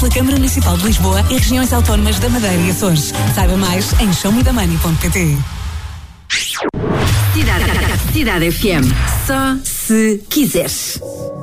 pela Câmara Municipal de Lisboa e regiões autónomas da Madeira e Açores. Saiba mais em showmedamani.pt. Cidade FM. Só se quiseres.